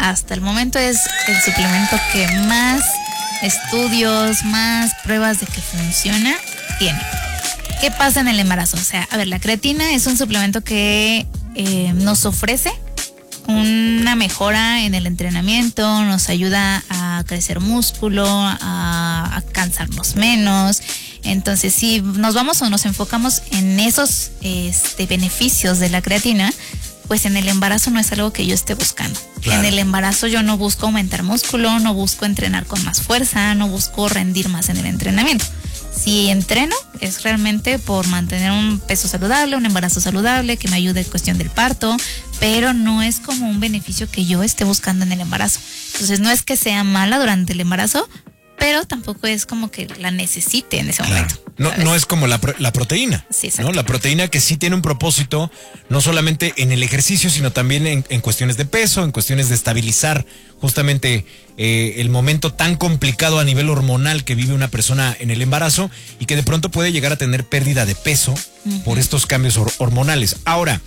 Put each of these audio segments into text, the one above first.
hasta el momento es el suplemento que más estudios, más pruebas de que funciona tiene. ¿Qué pasa en el embarazo? O sea, a ver, la creatina es un suplemento que nos ofrece una mejora en el entrenamiento, nos ayuda a crecer músculo, a cansarnos menos. Entonces, si nos vamos o nos enfocamos en esos beneficios de la creatina, pues en el embarazo no es algo que yo esté buscando. Claro. En el embarazo yo no busco aumentar músculo, no busco entrenar con más fuerza, no busco rendir más en el entrenamiento. Si entreno es realmente por mantener un peso saludable, un embarazo saludable, que me ayude en cuestión del parto, pero no es como un beneficio que yo esté buscando en el embarazo. Entonces no es que sea mala durante el embarazo, pero tampoco es como que la necesite en ese momento. No es como la proteína, sí, ¿no? La proteína que sí tiene un propósito, no solamente en el ejercicio, sino también en cuestiones de peso, en cuestiones de estabilizar justamente el momento tan complicado a nivel hormonal que vive una persona en el embarazo y que de pronto puede llegar a tener pérdida de peso por estos cambios hormonales. Ahora,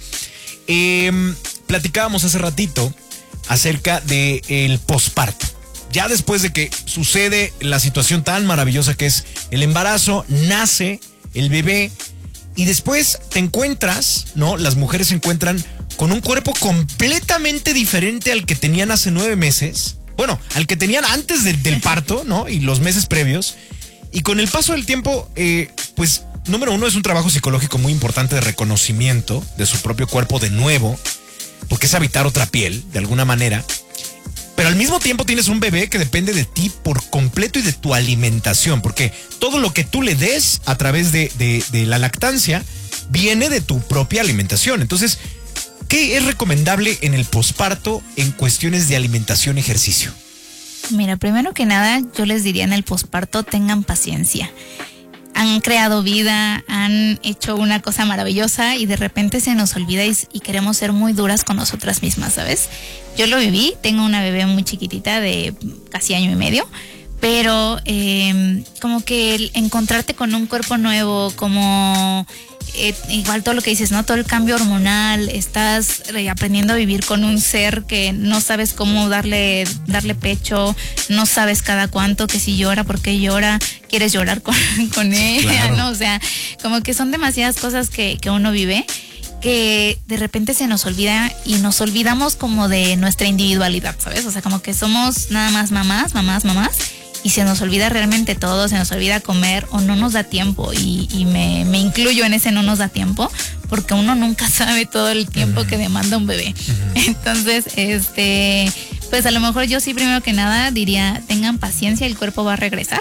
platicábamos hace ratito acerca del posparto. Ya después de que sucede la situación tan maravillosa que es el embarazo, nace el bebé y después te encuentras, ¿no? Las mujeres se encuentran con un cuerpo completamente diferente al que tenían hace 9 meses. Bueno, al que tenían antes del parto, ¿no? Y los meses previos. Y con el paso del tiempo, pues, número 1, es un trabajo psicológico muy importante de reconocimiento de su propio cuerpo de nuevo, porque es habitar otra piel, de alguna manera. Pero al mismo tiempo tienes un bebé que depende de ti por completo y de tu alimentación, porque todo lo que tú le des a través de la lactancia viene de tu propia alimentación. Entonces, ¿qué es recomendable en el posparto en cuestiones de alimentación y ejercicio? Mira, primero que nada, yo les diría en el posparto, tengan paciencia. Han creado vida, han hecho una cosa maravillosa y de repente se nos olvida y queremos ser muy duras con nosotras mismas, ¿sabes? Yo lo viví, tengo una bebé muy chiquitita de casi 1 año y medio, pero como que el encontrarte con un cuerpo nuevo, como igual todo lo que dices, ¿no? Todo el cambio hormonal, estás aprendiendo a vivir con un ser que no sabes cómo darle pecho, no sabes cada cuánto, que si llora, por qué llora, quieres llorar con ella, claro. ¿No? O sea, como que son demasiadas cosas que uno vive, que de repente se nos olvida y nos olvidamos como de nuestra individualidad, ¿sabes? O sea, como que somos nada más mamás, y se nos olvida realmente todo, se nos olvida comer o no nos da tiempo y me incluyo en ese no nos da tiempo porque uno nunca sabe todo el tiempo que demanda un bebé. Entonces, pues a lo mejor yo sí primero que nada diría tengan paciencia, el cuerpo va a regresar.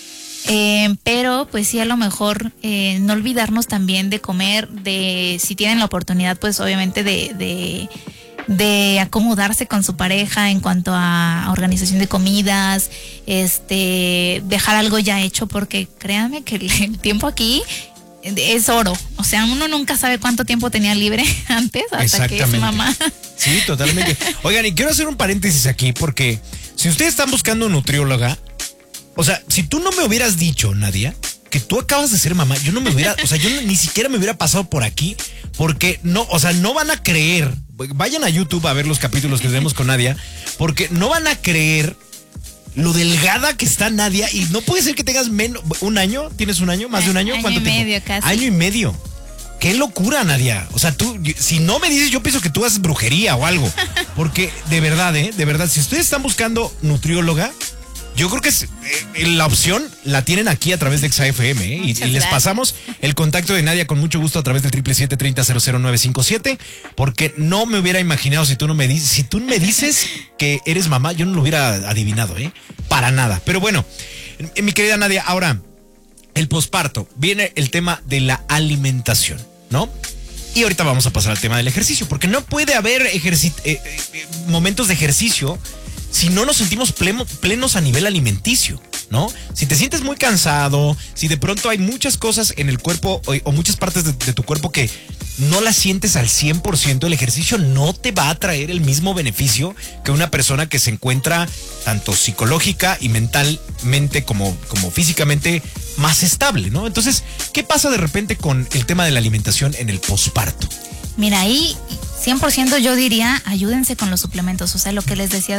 Pero pues sí, a lo mejor no olvidarnos también de comer, de si tienen la oportunidad pues obviamente de acomodarse con su pareja en cuanto a organización de comidas, dejar algo ya hecho, porque créanme que el tiempo aquí es oro. O sea, uno nunca sabe cuánto tiempo tenía libre antes hasta que es mamá. Sí, totalmente. Oigan, y quiero hacer un paréntesis aquí porque si ustedes están buscando nutrióloga, o sea, si tú no me hubieras dicho, Nadia, que tú acabas de ser mamá, yo no me hubiera, o sea, yo ni siquiera me hubiera pasado por aquí, porque no, o sea, no van a creer. Vayan a YouTube a ver los capítulos que tenemos con Nadia, porque no van a creer lo delgada que está Nadia, y no puede ser que tengas un año, ¿tienes un año? ¿Más de un año? ¿Cuánto tiempo? Año y medio casi. Año y medio. ¡Qué locura, Nadia! O sea, tú, si no me dices, yo pienso que tú haces brujería o algo, porque de verdad, si ustedes están buscando nutrióloga, yo creo que la opción la tienen aquí a través de XAFM, y les pasamos el contacto de Nadia con mucho gusto a través del 777-30-00957, porque no me hubiera imaginado si tú me dices que eres mamá, yo no lo hubiera adivinado, para nada. Pero bueno, mi querida Nadia, ahora, el posparto, viene el tema de la alimentación, ¿no? Y ahorita vamos a pasar al tema del ejercicio, porque no puede haber momentos de ejercicio si no nos sentimos plenos a nivel alimenticio, ¿no? Si te sientes muy cansado, si de pronto hay muchas cosas en el cuerpo o muchas partes de tu cuerpo que no las sientes al 100%, el ejercicio no te va a traer el mismo beneficio que una persona que se encuentra tanto psicológica y mentalmente como físicamente más estable, ¿no? Entonces, ¿qué pasa de repente con el tema de la alimentación en el posparto? Mira, ahí 100% yo diría, ayúdense con los suplementos, o sea, lo que les decía